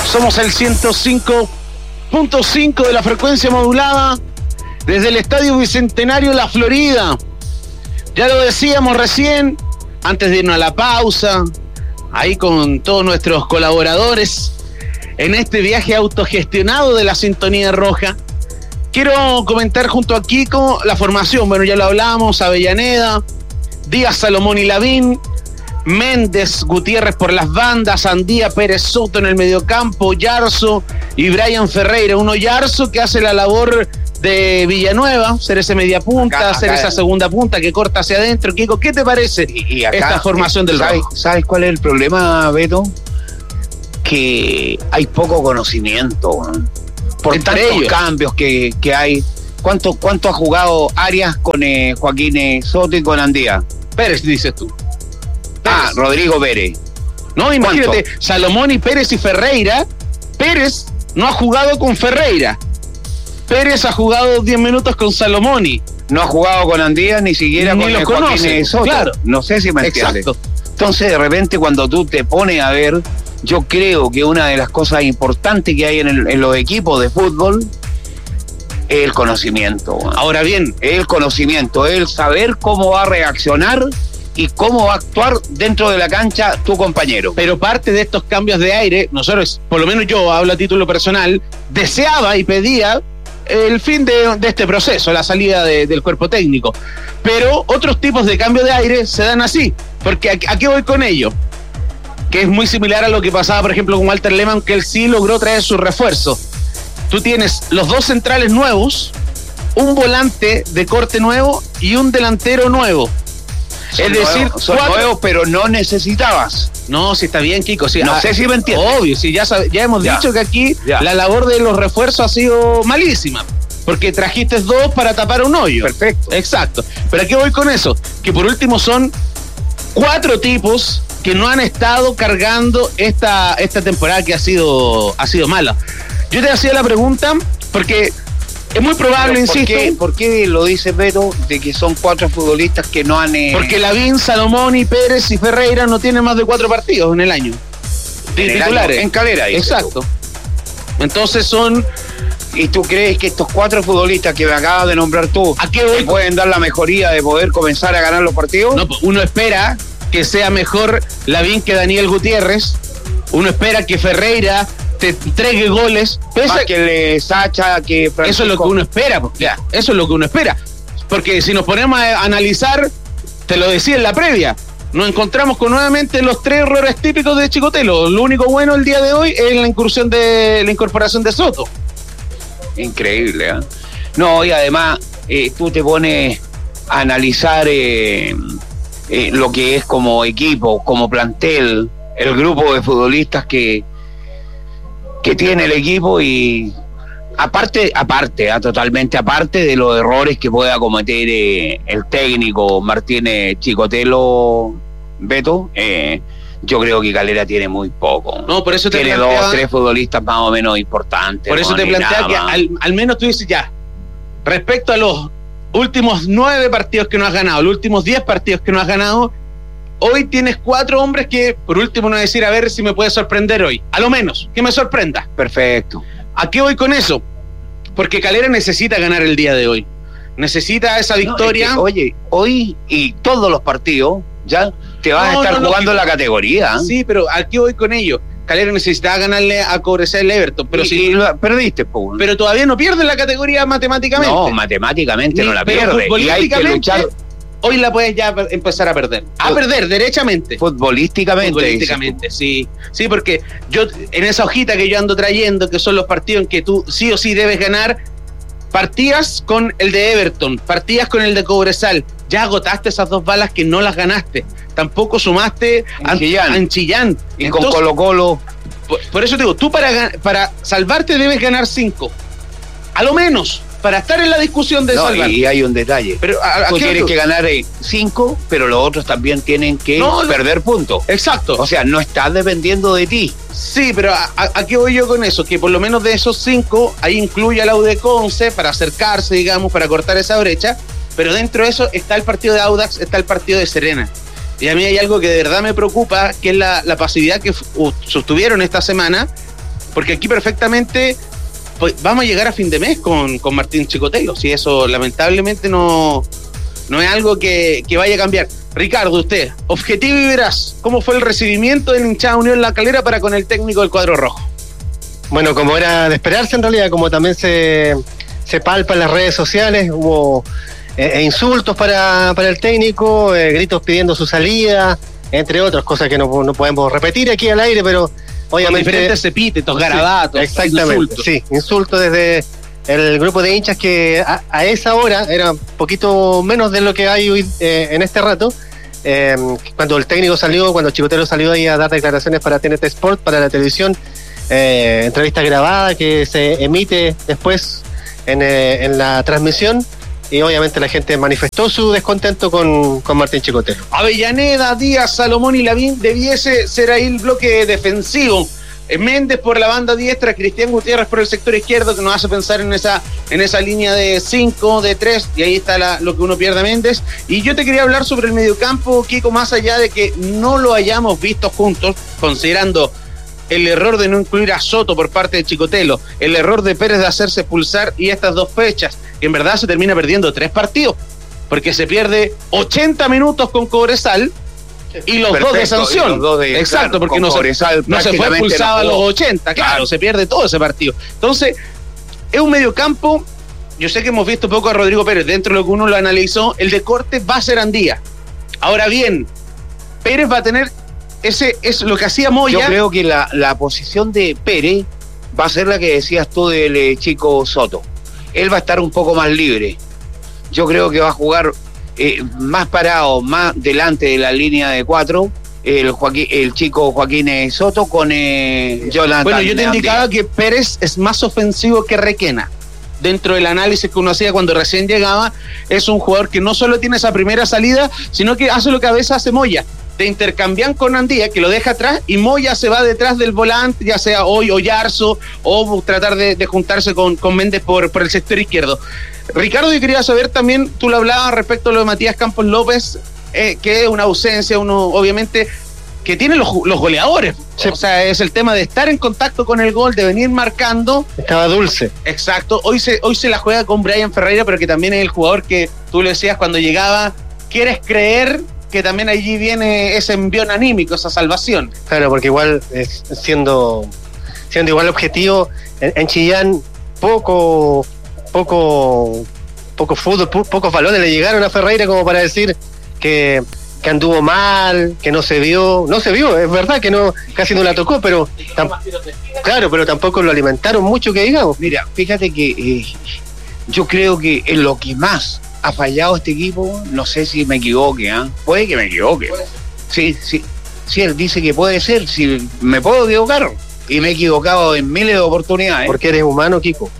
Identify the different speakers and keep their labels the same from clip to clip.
Speaker 1: Somos el 105.5 de la frecuencia modulada desde el Estadio Bicentenario La Florida. Ya lo decíamos recién, antes de irnos a la pausa, ahí con todos nuestros colaboradores en este viaje autogestionado de la Sintonía Roja. Quiero comentar junto a Kiko la formación. Bueno, ya lo hablábamos: Avellaneda, Díaz, Salomón y Lavín, Méndez, Gutiérrez por las bandas, Andía, Pérez, Soto en el mediocampo, Yarzo y Brian Ferreira. Uno Yarzo que hace la labor de Villanueva, ser ese media punta, ser esa segunda punta que corta hacia adentro. Kiko, ¿qué te parece
Speaker 2: y acá,
Speaker 1: esta formación del Rojo?
Speaker 2: ¿Sabes cuál es el problema, Beto? Que hay poco conocimiento, ¿no? Por
Speaker 1: Entre
Speaker 2: tantos
Speaker 1: ellos.
Speaker 2: cambios que hay. ¿Cuánto ha jugado Arias con Joaquín Soto y con Andía?
Speaker 1: Pérez, dices tú.
Speaker 2: Ah, Rodrigo Pérez.
Speaker 1: No, imagínate,
Speaker 2: ¿Cuánto?
Speaker 1: Salomón y Pérez y Ferreira. Pérez no ha jugado con Ferreira. Pérez ha jugado 10 minutos con Salomoni.
Speaker 2: No ha jugado con Andía ni siquiera
Speaker 1: Ni
Speaker 2: con
Speaker 1: los
Speaker 2: Joaquín
Speaker 1: conoce,
Speaker 2: Soto.
Speaker 1: claro.
Speaker 2: No sé si me entiendes.
Speaker 1: Exacto.
Speaker 2: Entonces, de repente, cuando tú te pones a ver, yo creo que una de las cosas importantes que hay en los equipos de fútbol es el conocimiento.
Speaker 1: Ahora bien,
Speaker 2: El conocimiento, el saber cómo va a reaccionar y cómo va a actuar dentro de la cancha tu compañero.
Speaker 1: pero parte de estos cambios de aire, nosotros, por lo menos yo hablo a título personal, deseaba y pedía el fin de este proceso, la salida del cuerpo técnico. Pero otros tipos de cambio de aire se dan así, porque ¿a qué voy con ello? Que es muy similar a lo que pasaba, por ejemplo, con Walter Lehmann, que él sí logró traer su refuerzo. Tú tienes los dos centrales nuevos, un volante de corte nuevo y un delantero nuevo.
Speaker 2: Son
Speaker 1: Es decir,
Speaker 2: son nuevos, pero no necesitabas.
Speaker 1: No, si está bien, Kiko. Sí,
Speaker 2: No sé si me entiendes.
Speaker 1: Obvio, sí, ya hemos dicho que aquí la labor de los refuerzos ha sido malísima. Porque trajiste dos para tapar un hoyo.
Speaker 2: Perfecto.
Speaker 1: Exacto. Pero aquí voy con eso. Que por último son 4 tipos que no han estado cargando esta temporada que ha sido mala. Yo te hacía la pregunta porque es muy probable, insisto.
Speaker 2: ¿Por qué lo dice Beto de que son 4 futbolistas que no han...
Speaker 1: Porque Lavín, Salomón y Pérez y Ferreira no tienen más de 4 partidos en el año. Titulares.
Speaker 2: En Calera.
Speaker 1: Exacto. Entonces son...
Speaker 2: ¿Y tú crees que estos 4 futbolistas que me acabas de nombrar tú
Speaker 1: ¿A qué voy?
Speaker 2: te pueden dar la mejoría de poder comenzar a ganar los partidos?
Speaker 1: No, uno espera que sea mejor Lavín que Daniel Gutiérrez. Uno espera que Ferreira te entregue goles.
Speaker 2: Más que Sacha, que Francisco.
Speaker 1: Eso es lo que uno espera. Eso es lo que uno espera. Porque si nos ponemos a analizar, te lo decía en la previa, nos encontramos con nuevamente los 3 errores típicos de Chicotelo. Lo único bueno el día de hoy es la incorporación de Soto.
Speaker 2: Increíble, ¿eh? No, y además tú te pones a analizar lo que es como equipo, como plantel, el grupo de futbolistas que tiene el equipo, y totalmente aparte de los errores que pueda cometer el técnico Martínez Chicotelo, Beto, yo creo que Calera tiene muy poco.
Speaker 1: No, por eso
Speaker 2: tiene 2 o 3 futbolistas más o menos importantes.
Speaker 1: Por eso te plantea que al menos tú dices ya, respecto a los últimos 9 partidos que no has ganado, los últimos 10 partidos que no has ganado, hoy tienes 4 hombres que, por último, no decir, a ver si me puede sorprender hoy. A lo menos, que me sorprenda.
Speaker 2: Perfecto.
Speaker 1: ¿A qué voy con eso? Porque Calera necesita ganar el día de hoy. Necesita esa victoria.
Speaker 2: No, es que, oye, hoy y todos los partidos ya te vas a estar jugando en la categoría.
Speaker 1: Sí, pero ¿a qué voy con ello? Calera necesitaba ganarle a Cobresal el Everton, pero
Speaker 2: si perdiste, pues.
Speaker 1: Pero todavía no pierde la categoría matemáticamente.
Speaker 2: No, matemáticamente no la pierde.
Speaker 1: Y hay que luchar. Hoy la puedes ya empezar a perder. A perder, derechamente.
Speaker 2: Futbolísticamente,
Speaker 1: sí. Sí, porque yo, en esa hojita que yo ando trayendo, que son los partidos en que tú sí o sí debes ganar, partías con el de Everton, partías con el de Cobresal, ya agotaste esas 2 balas que no las ganaste. Tampoco sumaste en Chillán.
Speaker 2: Y entonces, con Colo-Colo.
Speaker 1: Por eso te digo, tú para salvarte debes ganar 5. A lo menos, para estar en la discusión de salvar.
Speaker 2: Y hay un detalle.
Speaker 1: Pero
Speaker 2: tú tienes que ganar 5, pero los otros también tienen que perder puntos.
Speaker 1: Exacto.
Speaker 2: O sea, no estás dependiendo de ti.
Speaker 1: Sí, pero ¿a qué voy yo con eso? Que por lo menos de esos 5, ahí incluye a la U de Conce para acercarse, digamos, para cortar esa brecha. Pero dentro de eso está el partido de Audax, está el partido de Serena. Y a mí hay algo que de verdad me preocupa, que es la pasividad que sostuvieron esta semana, porque aquí perfectamente pues, vamos a llegar a fin de mes con Martín Chicotelo, si eso lamentablemente no es algo que vaya a cambiar. Ricardo, usted, objetivo y veraz, ¿cómo fue el recibimiento del hinchada Unión La Calera para con el técnico del cuadro rojo?
Speaker 3: Bueno, como era de esperarse en realidad, como también se palpa en las redes sociales, hubo insultos para el técnico, gritos pidiendo su salida, entre otras cosas que no podemos repetir aquí al aire, pero obviamente...
Speaker 1: Con diferentes epítetos, garabatos,
Speaker 3: sí, exactamente, insultos desde el grupo de hinchas que a esa hora era un poquito menos de lo que hay hoy en este rato, cuando el técnico salió, cuando Chicotelo salió ahí a dar declaraciones para TNT Sport, para la televisión, entrevista grabada que se emite después en la transmisión, y obviamente la gente manifestó su descontento con Martín Chicotelo.
Speaker 1: Avellaneda, Díaz, Salomón y Lavín debiese ser ahí el bloque defensivo. Méndez por la banda diestra, Cristian Gutiérrez por el sector izquierdo, que nos hace pensar en esa línea de 5, de 3, y ahí está lo que uno pierde a Méndez. Y yo te quería hablar sobre el mediocampo, Kiko, más allá de que no lo hayamos visto juntos, considerando el error de no incluir a Soto por parte de Chicotelo, el error de Pérez de hacerse expulsar y estas 2 fechas, que en verdad se termina perdiendo 3 partidos, porque se pierde 80 minutos con Cobresal y los 2 de sanción. Exacto, claro, porque no se fue expulsado a los 80, claro, se pierde todo ese partido. Entonces, es un mediocampo, yo sé que hemos visto poco a Rodrigo Pérez, dentro de lo que uno lo analizó, el de corte va a ser Andía. Ahora bien, Pérez va a tener es lo que hacía Moya.
Speaker 2: Yo creo que la posición de Pérez va a ser la que decías tú del chico Soto. Él va a estar un poco más libre. Yo creo que va a jugar más parado, más delante de la línea de 4, el chico Joaquín Soto con Jonathan.
Speaker 1: Bueno, yo te indicaba que Pérez es más ofensivo que Requena. Dentro del análisis que uno hacía cuando recién llegaba, es un jugador que no solo tiene esa primera salida, sino que hace lo que a veces hace Moya, de intercambiar con Andía, que lo deja atrás, y Moya se va detrás del volante, ya sea hoy o Yarzo, o tratar de juntarse con Méndez por el sector izquierdo. Ricardo, yo quería saber también, tú lo hablabas respecto a lo de Matías Campos López, que es una ausencia, uno obviamente que tiene los goleadores. Sí. O sea, es el tema de estar en contacto con el gol, de venir marcando.
Speaker 3: Estaba dulce.
Speaker 1: Exacto, hoy se la juega con Brian Ferreira, pero que también es el jugador que tú le decías cuando llegaba, quieres creer que también allí viene ese envión anímico, esa salvación.
Speaker 3: Claro, porque igual siendo igual objetivo, en Chillán poco fútbol, pocos balones le llegaron a Ferreira como para decir que anduvo mal, que no se vio, es verdad que casi no la tocó, pero pero tampoco lo alimentaron mucho, que digamos.
Speaker 2: Mira, fíjate que yo creo que en lo que más ha fallado este equipo, no sé si me equivoque, puede que me equivoque. Sí, él dice que puede ser, si me puedo equivocar, y me he equivocado en miles de oportunidades.
Speaker 3: Porque eres humano, Kiko.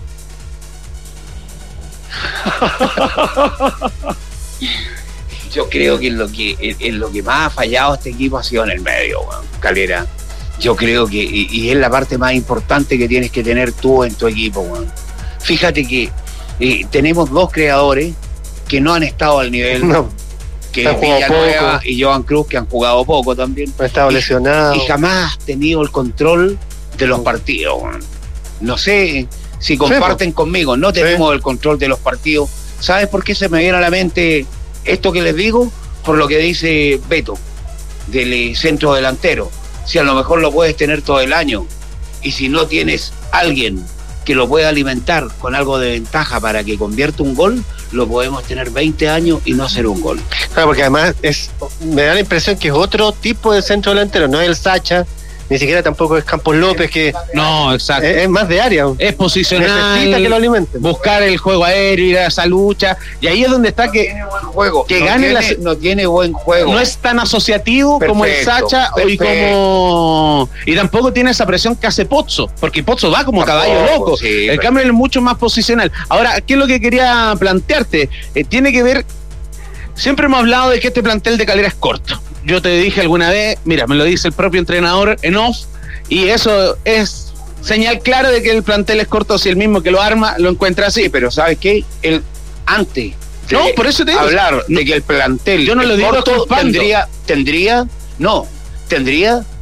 Speaker 2: Yo creo que en lo que más ha fallado este equipo ha sido en el medio, Calera. Yo creo que y es la parte más importante que tienes que tener tú en tu equipo, Fíjate que tenemos 2 creadores que no han estado al nivel, que es Villanueva y Joan Cruz, que han jugado poco también.
Speaker 3: Han estado lesionados.
Speaker 2: Y jamás han tenido el control de los partidos. No sé si comparten conmigo, no tenemos el control de los partidos. ¿Sabes por qué se me viene a la mente esto que les digo? Por lo que dice Beto, del centro delantero. Si a lo mejor lo puedes tener todo el año, y si no tienes alguien que lo pueda alimentar con algo de ventaja para que convierta un gol, lo podemos tener 20 años y no hacer un gol.
Speaker 3: Claro, porque además me da la impresión que es otro tipo de centro delantero, no es el Sacha, ni siquiera tampoco es Campos López, que
Speaker 1: no, exacto,
Speaker 3: es más de área,
Speaker 1: es posicional,
Speaker 3: necesita que lo alimenten,
Speaker 1: buscar el juego aéreo, ir a esa lucha, y ahí es donde está que
Speaker 2: juego, que gane no tiene buen juego,
Speaker 1: no es tan asociativo como el Sacha y tampoco tiene esa presión que hace Pozzo, porque Pozzo va como caballo loco, el cambio es mucho más posicional. Ahora, ¿qué es lo que quería plantearte? Tiene que ver, siempre hemos hablado de que este plantel de Calera es corto. Yo te dije alguna vez, mira, me lo dice el propio entrenador en off, y eso es señal clara de que el plantel es corto. Si el mismo que lo arma lo encuentra así.
Speaker 2: Pero ¿sabes qué? Antes de
Speaker 1: por eso te digo,
Speaker 2: hablar de que el plantel
Speaker 1: yo no lo digo
Speaker 2: corto, tendría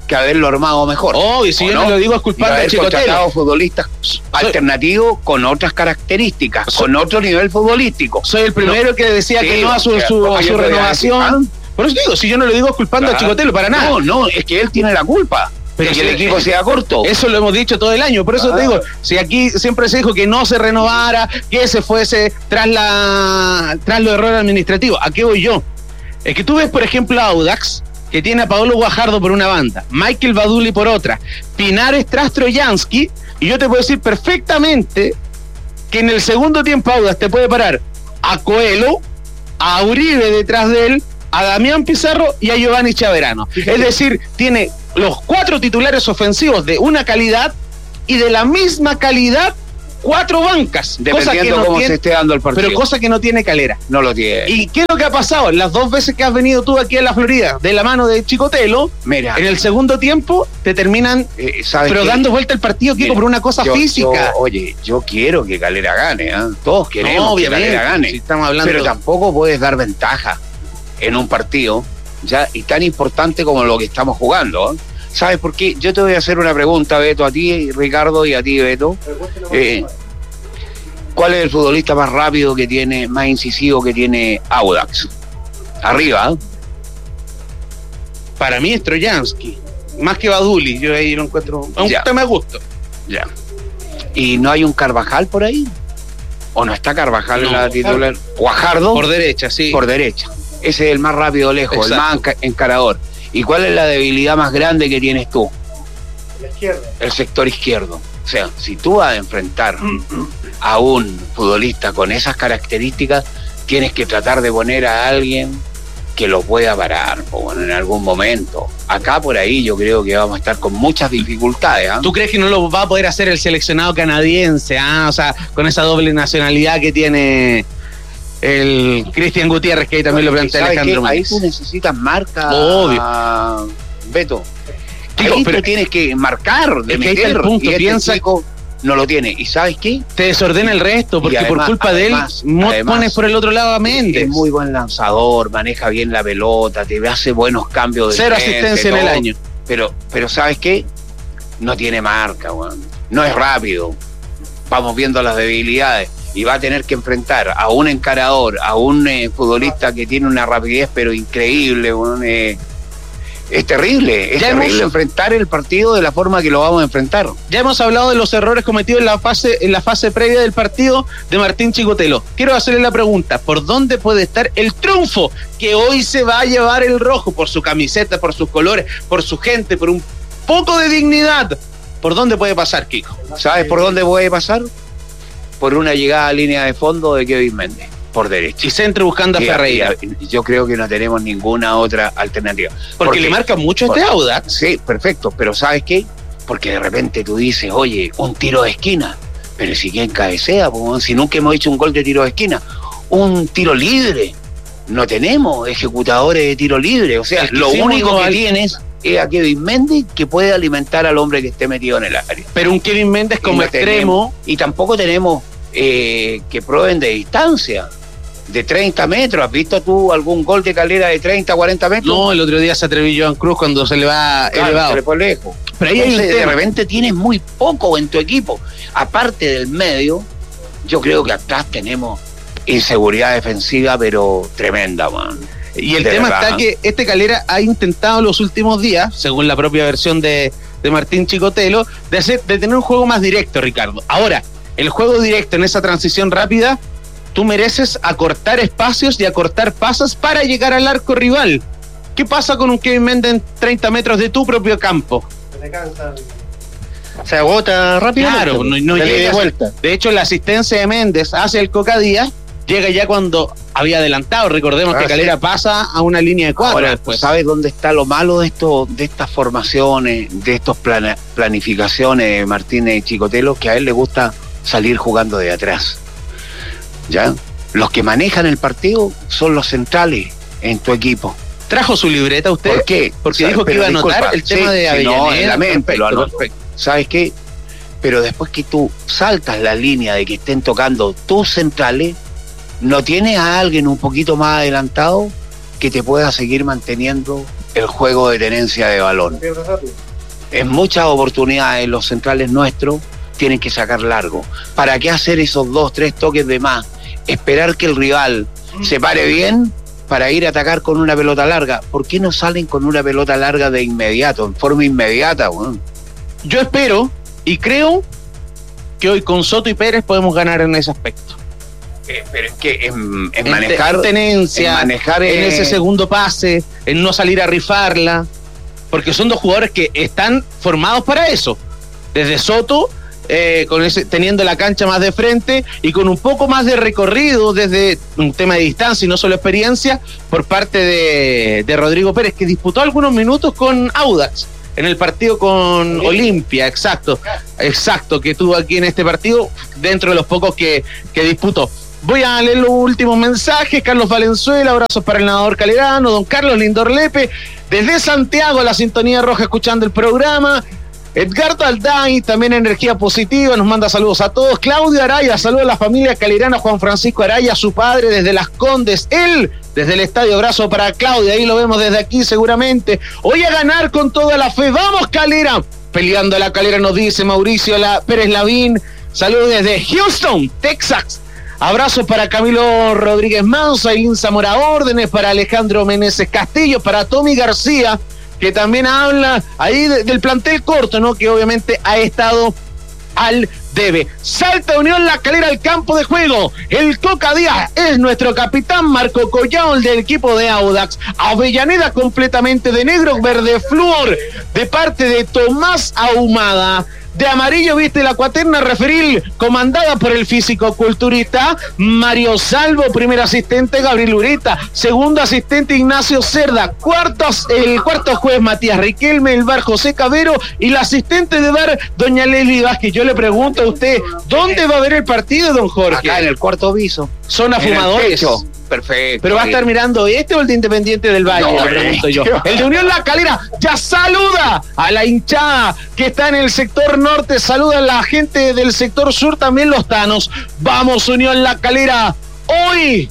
Speaker 2: que haberlo armado mejor.
Speaker 1: Y si yo no lo digo es culpable de Chicotelo.
Speaker 2: Contratado futbolistas alternativos con otras características, con otro nivel futbolístico.
Speaker 1: Soy el primero que decía que no a su renovación. Por eso digo, si yo no lo digo es culpando a Chicotelo, para nada.
Speaker 2: No, es que él tiene la culpa. Pero que el equipo sea corto.
Speaker 1: Eso lo hemos dicho todo el año. Por eso te digo, si aquí siempre se dijo que no se renovara, que se fuese tras los errores administrativos. ¿A qué voy yo? Es que tú ves, por ejemplo, a Audax, que tiene a Paolo Guajardo por una banda, Michael Baduli por otra, Pinares tras Trojansky, y yo te puedo decir perfectamente que en el segundo tiempo Audax te puede parar a Coelho, a Uribe detrás de él, a Damián Pizarro y a Giovanni Chaverano. Fíjate. Es decir, tiene los 4 titulares ofensivos de una calidad y de la misma calidad 4 bancas.
Speaker 2: Dependiendo
Speaker 1: cosa que
Speaker 2: cómo se esté dando el partido.
Speaker 1: Pero cosa que no tiene Calera.
Speaker 2: No lo tiene.
Speaker 1: ¿Y qué es lo que ha pasado? Las 2 veces que has venido tú aquí a la Florida de la mano de Chicotelo,
Speaker 2: mira,
Speaker 1: en el segundo tiempo te terminan pero dando vuelta el partido, Kiko, por una cosa física.
Speaker 2: Yo quiero que Calera gane, todos queremos que Calera gane,
Speaker 1: si estamos hablando...
Speaker 2: pero tampoco puedes dar ventaja en un partido ya y tan importante como lo que estamos jugando. ¿Sabes por qué? Yo te voy a hacer una pregunta, Beto, a ti, Ricardo, y a ti, Beto. ¿Cuál es el futbolista más rápido que tiene, más incisivo que tiene Audax? Arriba.
Speaker 1: Para mí es Trojansky, más que Baduli. Yo ahí lo encuentro un tema de gusto.
Speaker 2: Ya. ¿Y no hay un Carvajal por ahí? ¿O no está Carvajal en la titular? ¿Guajardo?
Speaker 1: Por derecha, sí.
Speaker 2: Por derecha. Ese es el más rápido lejos, exacto, el más encarador. ¿Y cuál es la debilidad más grande que tienes tú?
Speaker 3: La izquierda.
Speaker 2: El sector izquierdo. O sea, si tú vas a enfrentar a un futbolista con esas características, tienes que tratar de poner a alguien que lo pueda parar en algún momento. Acá por ahí yo creo que vamos a estar con muchas dificultades.
Speaker 1: ¿Tú crees que no lo va a poder hacer el seleccionado canadiense? O sea, con esa doble nacionalidad que tiene el Cristian Gutiérrez, que ahí también lo plantea Alejandro Méndez.
Speaker 2: Ahí tú necesitas marca.
Speaker 1: Obvio.
Speaker 2: Pero tú tienes que marcar, de meter,
Speaker 1: ahí está el punto. Piensa,
Speaker 2: no lo tiene. ¿Y sabes qué?
Speaker 1: Te desordena el resto, porque además, por culpa de él pones por el otro lado a Méndez.
Speaker 2: Es muy buen lanzador, maneja bien la pelota, te hace buenos cambios de
Speaker 1: 0 asistencia en el año.
Speaker 2: Pero ¿sabes qué? No tiene marca, no es rápido. Vamos viendo las debilidades. Y va a tener que enfrentar a un encarador, a un futbolista que tiene una rapidez pero increíble. Es terrible, enfrentar el partido de la forma que lo vamos a enfrentar.
Speaker 1: Ya hemos hablado de los errores cometidos en la fase previa del partido de Martín Chicotelo. Quiero hacerle la pregunta, ¿por dónde puede estar el triunfo que hoy se va a llevar el rojo? Por su camiseta, por sus colores, por su gente, por un poco de dignidad. ¿Por dónde puede pasar, Kiko?
Speaker 2: ¿Sabes por dónde puede pasar? Por una llegada a línea de fondo de Kevin Méndez, por derecha.
Speaker 1: Y centro buscando a Ferreira.
Speaker 2: Yo creo que no tenemos ninguna otra alternativa.
Speaker 1: Porque le marca mucho este Audax.
Speaker 2: Sí, perfecto, pero ¿sabes qué? Porque de repente tú dices, oye, un tiro de esquina, pero si quién cabecea, si nunca hemos hecho un gol de tiro de esquina, un tiro libre. No tenemos ejecutadores de tiro libre, o sea, lo único que tienes es a Kevin Méndez, que puede alimentar al hombre que esté metido en el área.
Speaker 1: Pero un Kevin Méndez como extremo.
Speaker 2: Y tampoco tenemos que prueben de distancia, de 30 metros. ¿Has visto tú algún gol de Calera de 30, 40 metros?
Speaker 1: No, el otro día se atrevió Joan Cruz cuando se le va elevado.
Speaker 2: Se le fue lejos.
Speaker 1: Pero ahí
Speaker 2: entonces, de repente tienes muy poco en tu equipo. Aparte del medio, yo creo que atrás tenemos inseguridad defensiva, pero tremenda, man.
Speaker 1: Y el tema está que este Calera ha intentado los últimos días, según la propia versión de Martín Chicotelo, de tener un juego más directo, Ricardo. Ahora, el juego directo en esa transición rápida, tú mereces acortar espacios y acortar pasos para llegar al arco rival. ¿Qué pasa con un Kevin Méndez en 30 metros de tu propio campo?
Speaker 3: Se agota rápido.
Speaker 1: Claro, no llega de vuelta. De hecho, la asistencia de Méndez hacia el Coca Díaz llega ya cuando había adelantado. Recordemos que Calera pasa a una línea de 4.
Speaker 2: Ahora, después. ¿Sabes dónde está lo malo de estas formaciones, de estas planificaciones de Martínez y Chicotelo? Que a él le gusta salir jugando de atrás. ¿Ya? Los que manejan el partido son los centrales en tu equipo.
Speaker 1: ¿Trajo su libreta usted?
Speaker 2: ¿Por qué?
Speaker 1: Porque dijo que iba a anotar el tema de Avellaneda.
Speaker 2: No, en la mente lo anotó. ¿Sabes qué? Pero después que tú saltas la línea de que estén tocando tus centrales, ¿no tienes a alguien un poquito más adelantado que te pueda seguir manteniendo el juego de tenencia de balón. En muchas oportunidades los centrales nuestros tienen que sacar largo. ¿Para qué hacer esos 2, 3 toques de más? Esperar que el rival se pare bien para ir a atacar con una pelota larga. ¿Por qué no salen con una pelota larga de inmediato, en forma inmediata? Bueno?
Speaker 1: Yo espero y creo que hoy con Soto y Pérez podemos ganar en ese aspecto.
Speaker 2: Pero es que en manejar...
Speaker 1: En tenencia,
Speaker 2: en manejar,
Speaker 1: en ese segundo pase, en no salir a rifarla, porque son dos jugadores que están formados para eso. Desde Soto, teniendo la cancha más de frente y con un poco más de recorrido desde un tema de distancia y no solo experiencia, por parte de Rodrigo Pérez, que disputó algunos minutos con Audax en el partido con Olimpia, exacto, que tuvo aquí en este partido, dentro de los pocos que disputó. Voy a leer los últimos mensajes. Carlos Valenzuela, abrazos para el nadador Calerano. Don Carlos Lindor Lepe, desde Santiago, la Sintonía Roja, escuchando el programa. Edgardo Alday, también energía positiva, nos manda saludos a todos. Claudio Araya, saludos a la familia Calerana. Juan Francisco Araya, su padre desde Las Condes, él desde el estadio. Abrazo para Claudio, ahí lo vemos desde aquí seguramente. Hoy a ganar con toda la fe, vamos Calera, peleando la Calera, nos dice Mauricio Pérez Lavín. Saludos desde Houston, Texas. Abrazos para Camilo Rodríguez Manso, Ailín Zamora Órdenes, para Alejandro Meneses Castillo, para Tommy García, que también habla ahí del plantel corto, ¿no? Que obviamente ha estado al debe. Salta Unión La Calera al campo de juego. El Coca Díaz es nuestro capitán. Marco Collao, el del equipo de Audax. Avellaneda completamente de negro, verde flúor, de parte de Tomás Ahumada. De amarillo viste la cuaterna referil, comandada por el físico-culturista Mario Salvo, primer asistente Gabriel Ureta, segundo asistente Ignacio Cerda, el cuarto juez Matías Riquelme, el bar José Cabero y la asistente de bar doña Leslie Vázquez. Yo le pregunto a usted, ¿dónde va a ver el partido, don Jorge?
Speaker 2: Acá en el cuarto piso.
Speaker 1: Zona fumadores.
Speaker 2: Perfecto.
Speaker 1: Pero va a estar mirando este o el de Independiente del Valle, le pregunto yo. El de Unión La Calera ya saluda a la hinchada que está en el sector norte, saluda a la gente del sector sur, también los tanos. Vamos Unión La Calera, hoy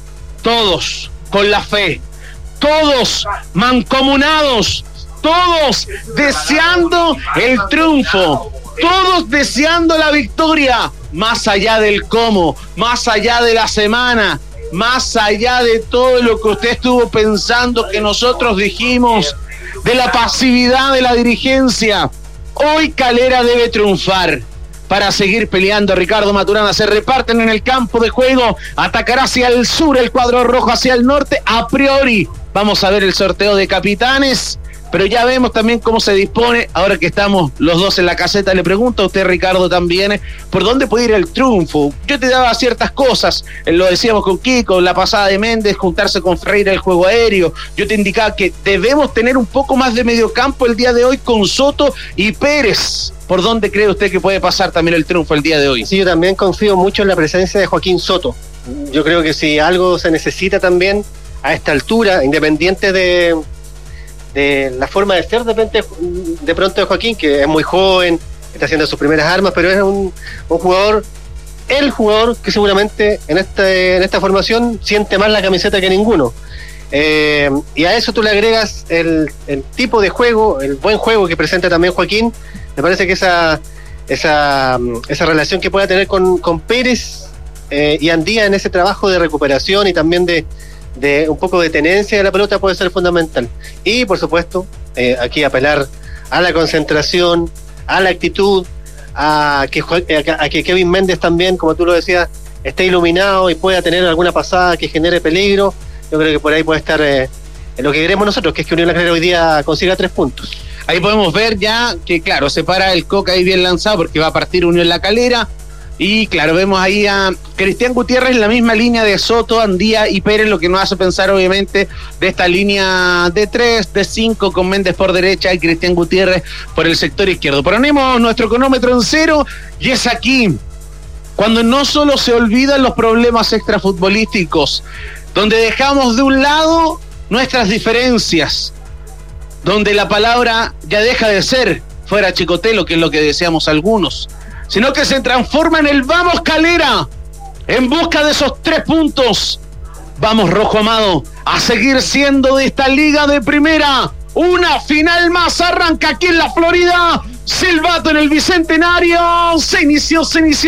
Speaker 1: todos con la fe, todos mancomunados, todos deseando el triunfo, todos deseando la victoria, más allá del cómo, más allá de la semana, más allá de todo lo que usted estuvo pensando, que nosotros dijimos, de la pasividad de la dirigencia. Hoy Calera debe triunfar para seguir peleando. Ricardo Maturana, se reparten en el campo de juego, atacará hacia el sur el cuadro rojo, hacia el norte, a priori. Vamos a ver el sorteo de capitanes, pero ya vemos también cómo se dispone, ahora que estamos los dos en la caseta. Le pregunto a usted, Ricardo, también, ¿por dónde puede ir el triunfo? Yo te daba ciertas cosas, lo decíamos con Kiko, la pasada de Méndez, juntarse con Freire, el juego aéreo. Yo te indicaba que debemos tener un poco más de mediocampo el día de hoy con Soto y Pérez. ¿Por dónde cree usted que puede pasar también el triunfo el día de hoy?
Speaker 3: Sí, yo también confío mucho en la presencia de Joaquín Soto. Yo creo que si algo se necesita también a esta altura, independiente de la forma de ser de pronto de Joaquín, que es muy joven, está haciendo sus primeras armas, pero es un jugador, el jugador que seguramente en esta formación siente más la camiseta que ninguno. Y a eso tú le agregas el tipo de juego, el buen juego que presenta también Joaquín. Me parece que esa relación que pueda tener con Pérez y Andía en ese trabajo de recuperación y también de un poco de tenencia de la pelota puede ser fundamental. Y por supuesto aquí apelar a la concentración, a la actitud, a que Kevin Méndez también, como tú lo decías, esté iluminado y pueda tener alguna pasada que genere peligro. Yo creo que por ahí puede estar lo que queremos nosotros, que es que Unión La Calera hoy día consiga 3 puntos.
Speaker 1: Ahí podemos ver ya que, claro, se para el Coca ahí bien lanzado porque va a partir Unión La Calera. Y claro, vemos ahí a Cristian Gutiérrez en la misma línea de Soto, Andía y Pérez, lo que nos hace pensar obviamente de esta línea de 3, de 5 con Méndez por derecha y Cristian Gutiérrez por el sector izquierdo. Ponemos nuestro cronómetro en 0 y es aquí cuando no solo se olvidan los problemas extrafutbolísticos, donde dejamos de un lado nuestras diferencias, donde la palabra ya deja de ser fuera Chicotelo, que es lo que deseamos algunos, sino que se transforma en el vamos Calera, en busca de esos 3 puntos. Vamos Rojo Amado, a seguir siendo de esta liga de primera Una final más arranca aquí en la Florida. Silbato en el Bicentenario. Se inició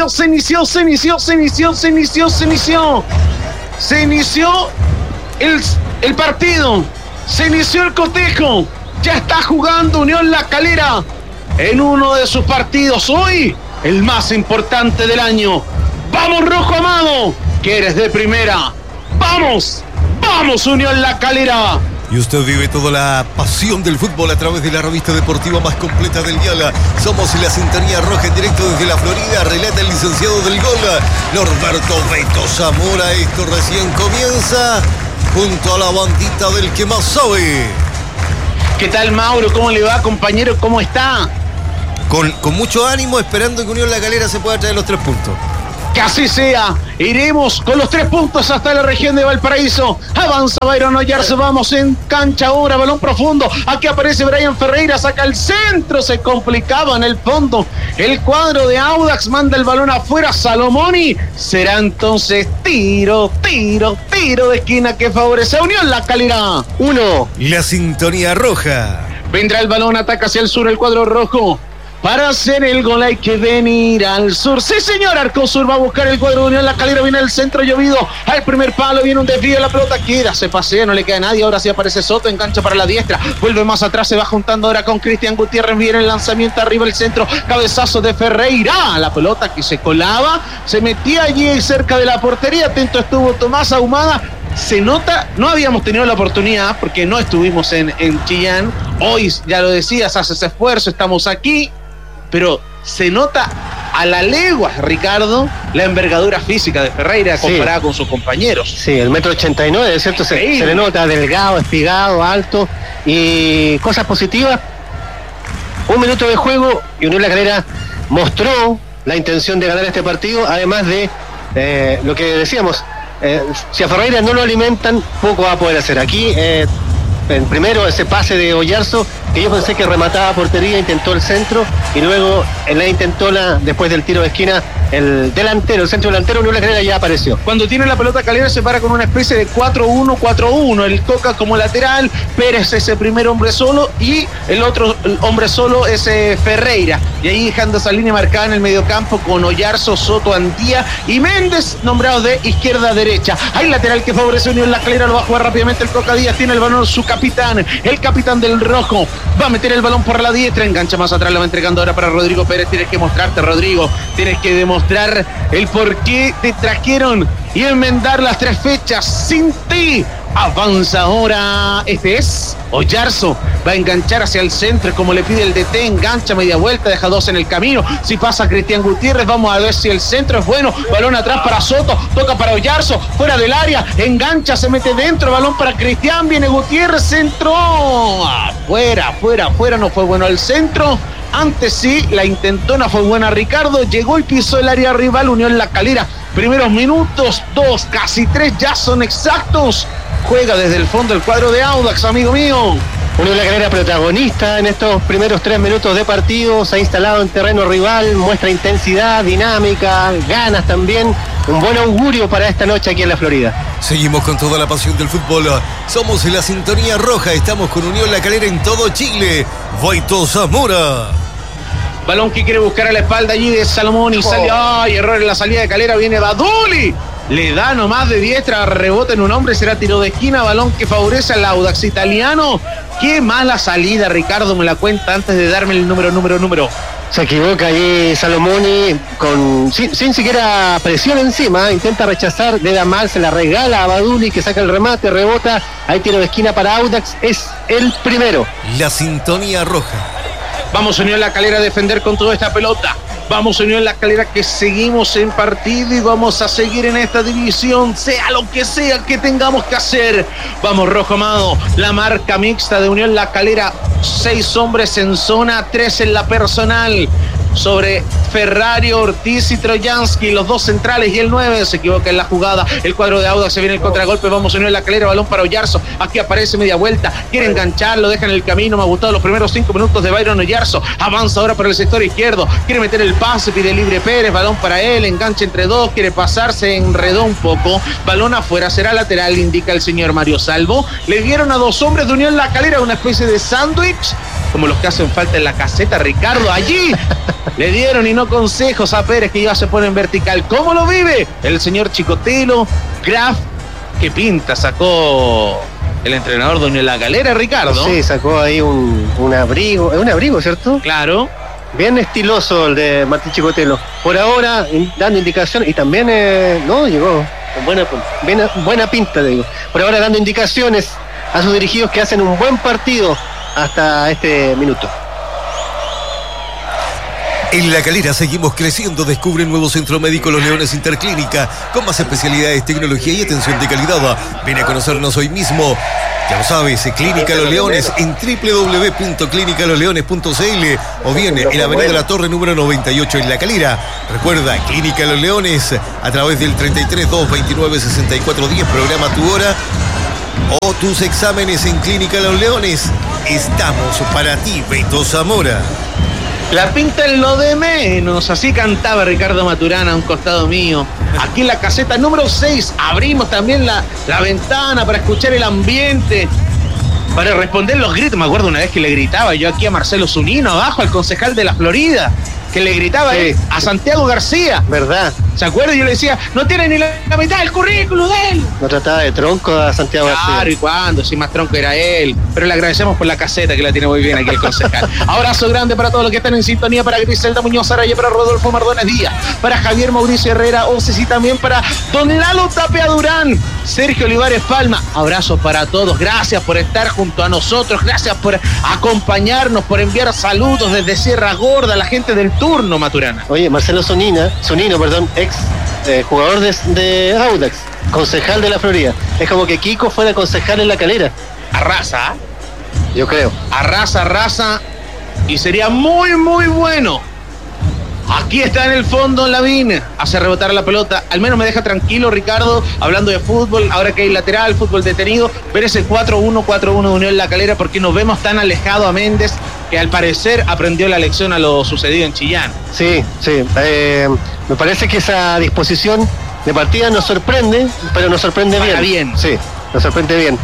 Speaker 1: el partido. Se inició el cotejo. Ya está jugando Unión La Calera en uno de sus partidos. Hoy, el más importante del año. ¡Vamos, Rojo Amado! Que eres de primera. ¡Vamos! ¡Vamos, Unión La Calera!
Speaker 4: Y usted vive toda la pasión del fútbol a través de la revista deportiva más completa del día. Somos la Sintonía Roja en directo desde la Florida. Relata el licenciado del gol, Norberto Beto Zamora. Esto recién comienza junto a la bandita del que más sabe.
Speaker 1: ¿Qué tal, Mauro? ¿Cómo le va, compañero? ¿Cómo está?
Speaker 4: Con mucho ánimo, esperando que Unión La Calera se pueda traer los 3 puntos.
Speaker 1: Que así sea. Iremos con los 3 puntos hasta la región de Valparaíso. Avanza Byron Oyarzo. Vamos en cancha ahora. Balón profundo. Aquí aparece Brian Ferreira. Saca el centro. Se complicaba en el fondo. El cuadro de Audax manda el balón afuera. Salomoni. Será entonces tiro de esquina que favorece a Unión La Calera.
Speaker 4: 1. La Sintonía Roja.
Speaker 1: Vendrá el balón. Ataca hacia el sur el cuadro rojo. Para hacer el gol hay que venir al sur. Sí, señor, Arcosur va a buscar el cuadro de Unión La Calera. Viene el centro llovido. Al primer palo viene un desvío. La pelota queda, se pasea, no le queda a nadie. Ahora sí aparece Soto, engancha para la diestra. Vuelve más atrás, se va juntando ahora con Cristian Gutiérrez. Viene el lanzamiento arriba el centro. Cabezazo de Ferreira. La pelota que se colaba. Se metía allí cerca de la portería. Atento estuvo Tomás Ahumada. Se nota, no habíamos tenido la oportunidad porque no estuvimos en Chillán. Hoy, ya lo decías, hace ese esfuerzo, estamos aquí. Pero se nota a la legua, Ricardo, la envergadura física de Ferreira comparada con sus compañeros.
Speaker 3: Sí, el 1,89 m, de cierto, se le nota delgado, espigado, alto. Y cosas positivas, 1 minuto de juego y Unión La Calera mostró la intención de ganar este partido, además de lo que decíamos, si a Ferreira no lo alimentan, poco va a poder hacer. Aquí, en primero ese pase de Oyarzo, que yo pensé que remataba a portería, intentó el centro y luego la intentó después del tiro de esquina el centro delantero, Unión La Calera ya apareció.
Speaker 1: Cuando tiene la pelota Calera se para con una especie de 4-1-4-1, el Coca como lateral, Pérez ese primer hombre solo y el otro hombre solo es Ferreira, y ahí dejando esa línea marcada en el mediocampo con Oyarzo, Soto, Antía y Méndez nombrados de izquierda a derecha. Hay lateral que favorece a Unión La Calera, lo va a jugar rápidamente el Coca Díaz, tiene el balón su capitán, el capitán del rojo, va a meter el balón por la diestra, engancha más atrás, lo va entregando ahora para Rodrigo Pérez. Tienes que mostrarte, Rodrigo, tienes que demostrar el por qué te trajeron y enmendar las 3 fechas sin ti. Avanza ahora, este es Oyarzo, va a enganchar hacia el centro como le pide el DT, engancha media vuelta, deja 2 en el camino, si pasa Cristian Gutiérrez, vamos a ver si el centro es bueno, balón atrás para Soto, toca para Oyarzo, fuera del área, engancha, se mete dentro, balón para Cristian, viene Gutiérrez, centro, afuera, no fue bueno el centro. Antes sí, la intentona fue buena Ricardo, llegó y pisó el área rival Unión La Calera. Primeros minutos, 2, casi 3 ya son exactos. Juega desde el fondo el cuadro de Audax, amigo mío.
Speaker 3: Unión La Calera protagonista en estos primeros 3 minutos de partido, se ha instalado en terreno rival, muestra intensidad, dinámica, ganas también. Un buen augurio para esta noche aquí en la Florida.
Speaker 4: Seguimos con toda la pasión del fútbol. Somos en la Sintonía Roja, estamos con Unión La Calera en todo Chile. Beto Zamora.
Speaker 1: Balón que quiere buscar a la espalda allí de Salomón y sale. ¡Ay! Error en la salida de Calera. Viene Baduli. Le da nomás de diestra, rebota en un hombre, será tiro de esquina. Balón que favorece al Audax italiano. Qué mala salida, Ricardo, me la cuenta antes de darme el número.
Speaker 3: Se equivoca ahí Salomoni sin siquiera presión encima, intenta rechazar, le da mal, se la regala a Baduli que saca el remate, rebota. Hay tiro de esquina para Audax, es el primero.
Speaker 4: La Sintonía Roja.
Speaker 1: Vamos Unión La Calera a defender con toda esta pelota. Vamos Unión La Calera que seguimos en partido y vamos a seguir en esta división, sea lo que sea que tengamos que hacer. Vamos Rojo Amado, la marca mixta de Unión La Calera, 6 hombres en zona, 3 en la personal. sobre Ferrario, Ortiz y Trojansky, los dos centrales y el 9, se equivoca en la jugada, el cuadro de Audax, se viene el contragolpe, vamos a unir la calera, balón para Oyarzo, aquí aparece media vuelta, quiere engancharlo, deja en el camino, me ha gustado los primeros 5 minutos de Byron Oyarzo, avanza ahora por el sector izquierdo, quiere meter el pase, pide libre Pérez, balón para él, engancha entre dos, quiere pasarse, enredó un poco, balón afuera, será lateral, indica el señor Mario Salvo, le dieron a dos hombres de Unión La Calera una especie de sándwich, como los que hacen falta en la caseta, Ricardo, allí le dieron y no consejos a Pérez, que ya se pone en vertical. ¿Cómo lo vive el señor Chicotelo? Graf, ¿qué pinta sacó el entrenador de Unión La Calera, Ricardo?
Speaker 3: Sí, sacó ahí un abrigo, es un abrigo, ¿cierto?
Speaker 1: Claro.
Speaker 3: Bien estiloso el de Martín Chicotelo. Por ahora, dando indicación, y también, llegó con buena pinta, digo. Por ahora dando indicaciones a sus dirigidos que hacen un buen partido hasta este minuto.
Speaker 4: En La Calera seguimos creciendo. Descubre el nuevo centro médico Los Leones Interclínica, con más especialidades, tecnología y atención de calidad. Ven a conocernos hoy mismo. Ya lo sabes, Clínica Los Leones en www.clinicalosleones.cl o bien en la avenida La Torre número 98 en La Calera. Recuerda, Clínica Los Leones, a través del 33 229 64 10, programa tu hora o tus exámenes en Clínica Los Leones. Estamos para ti, Beto Zamora.
Speaker 1: La pinta en lo de menos, así cantaba Ricardo Maturana a un costado mío. Aquí en la caseta número 6 abrimos también la ventana para escuchar el ambiente, para responder los gritos. Me acuerdo una vez que le gritaba yo aquí a Marcelo Zunino, abajo al concejal de la Florida, que le gritaba a Santiago García.
Speaker 3: ¿Verdad?
Speaker 1: ¿Se acuerda? Yo le decía, no tiene ni la mitad del currículo de él.
Speaker 3: No trataba de tronco a Santiago García.
Speaker 1: Claro, y cuando, si más tronco era él. Pero le agradecemos por la caseta, que la tiene muy bien aquí el concejal. Abrazo grande para todos los que están en sintonía, para Griselda Muñoz Araya, para Rodolfo Mardones Díaz, para Javier Mauricio Herrera Oces y también para Don Lalo Tapia Durán, Sergio Olivares Palma. Abrazos para todos, gracias por estar junto a nosotros, gracias por acompañarnos, por enviar saludos desde Sierra Gorda a la gente del turno, Maturana.
Speaker 3: Oye, Marcelo Zunino, ex jugador de Audax, concejal de la Florida. Es como que Kiko fuera concejal en La Calera.
Speaker 1: Arrasa,
Speaker 3: yo creo.
Speaker 1: Arrasa, y sería muy, muy bueno. Aquí está en el fondo Lavín, hace rebotar la pelota, al menos me deja tranquilo, Ricardo, hablando de fútbol, ahora que hay lateral, fútbol detenido, ver ese 4-1 de Unión La Calera, porque nos vemos tan alejado a Méndez, que al parecer aprendió la lección a lo sucedido en Chillán.
Speaker 3: Sí, me parece que esa disposición de partida nos sorprende, pero nos sorprende bien. Sí, nos sorprende bien.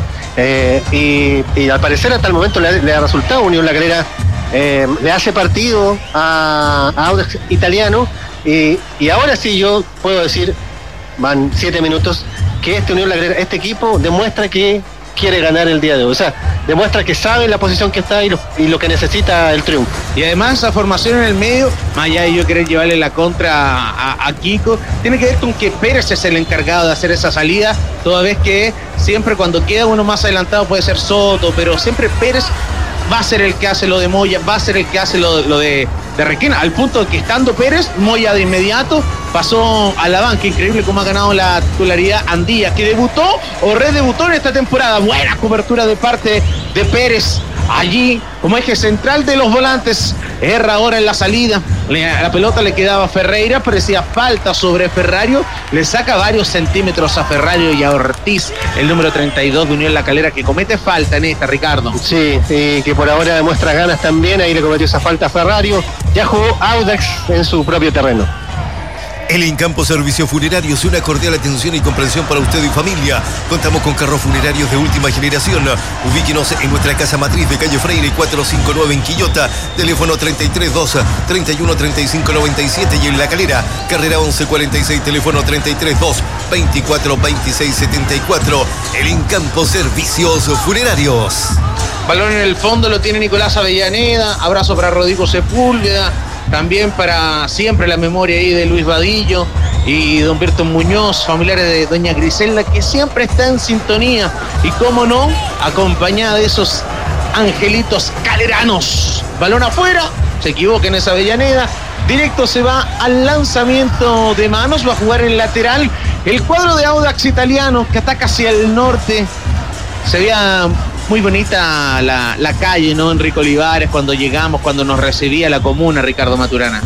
Speaker 3: Y al parecer hasta el momento le ha resultado Unión La Calera. Le hace partido a Audax Italiano y ahora sí yo puedo decir, van 7 minutos, que Unión La Calera, este equipo demuestra que quiere ganar el día de hoy, o sea, demuestra que sabe la posición que está y lo que necesita el triunfo.
Speaker 1: Y además esa formación en el medio, más allá de yo querer llevarle la contra a Kiko, tiene que ver con que Pérez es el encargado de hacer esa salida, toda vez que siempre cuando queda uno más adelantado puede ser Soto, pero siempre Pérez va a ser el que hace lo de Moya, va a ser el que hace lo de Requena, al punto de que estando Pérez, Moya de inmediato pasó a la banca. Increíble cómo ha ganado la titularidad Andía, que debutó o redebutó en esta temporada. Buena cobertura de parte de Pérez allí como eje central de los volantes. Erra ahora en la salida, la pelota le quedaba a Ferreira, parecía falta sobre Ferrario, le saca varios centímetros a Ferrario y a Ortiz, el número 32 de Unión La Calera, que comete falta en esta, Ricardo.
Speaker 3: Sí, y que por ahora demuestra ganas también, ahí le cometió esa falta a Ferrario. Ya jugó Audax en su propio terreno.
Speaker 4: El Incampo Servicio Funerarios, una cordial atención y comprensión para usted y familia. Contamos con carros funerarios de última generación. Ubíquenos en nuestra casa matriz de calle Freire 459 en Quillota, teléfono 332 31 35 97 y en La Calera, carrera 1146, teléfono 332 24 26 74. El Incampo Servicios Funerarios.
Speaker 1: Balón en el fondo lo tiene Nicolás Avellaneda. Abrazo para Rodrigo Sepúlveda. También para siempre la memoria ahí de Luis Vadillo y don Berto Muñoz, familiares de doña Griselda, que siempre está en sintonía y, cómo no, acompañada de esos angelitos caleranos. Balón afuera, se equivoca en esa Avellaneda, directo se va al lanzamiento de manos, va a jugar en lateral el cuadro de Audax Italiano, que ataca hacia el norte. Se veía muy bonita la calle, ¿no? Enrique Olivares, cuando llegamos, cuando nos recibía la comuna, Ricardo Maturana.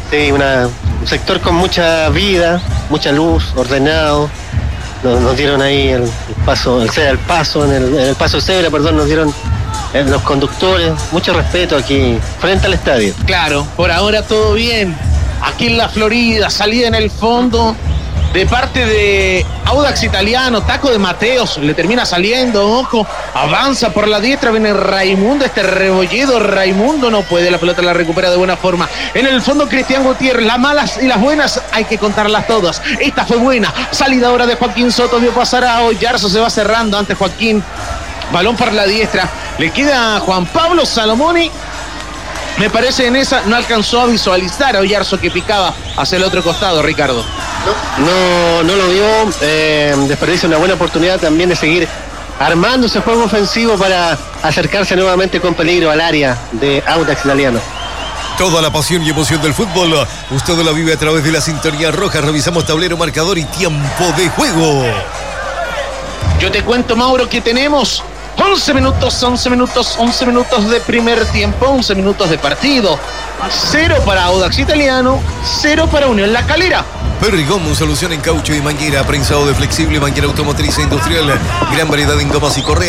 Speaker 3: Sí, un sector con mucha vida, mucha luz, ordenado. Nos dieron ahí el paso en el paso cebra, perdón, nos dieron los conductores, mucho respeto aquí frente al estadio.
Speaker 1: Claro, por ahora todo bien. Aquí en la Florida, salida en el fondo de parte de Audax Italiano, taco de Mateos, le termina saliendo, ojo, avanza por la diestra, viene Raimundo, este rebollido Raimundo no puede, la pelota la recupera de buena forma. En el fondo Cristian Gutiérrez, las malas y las buenas hay que contarlas todas. Esta fue buena, salida ahora de Joaquín Soto, vio pasar a Oyarzo, se va cerrando ante Joaquín, balón para la diestra, le queda Juan Pablo Salomoni. Me parece en esa no alcanzó a visualizar a Oyarzo que picaba hacia el otro costado, Ricardo.
Speaker 3: No lo vio, desperdicia una buena oportunidad también de seguir armando ese juego ofensivo para acercarse nuevamente con peligro al área de Audax Italiano.
Speaker 4: Toda la pasión y emoción del fútbol, usted la vive a través de la sintonía roja. Revisamos tablero, marcador y tiempo de juego.
Speaker 1: Yo te cuento, Mauro, que tenemos 11 minutos de primer tiempo, 11 minutos de partido. 0 para Audax Italiano, 0 para Unión La Calera.
Speaker 4: Perdigón, solución en caucho y manguera, prensado de flexible, manguera automotriz e industrial, gran variedad en gomas y correas.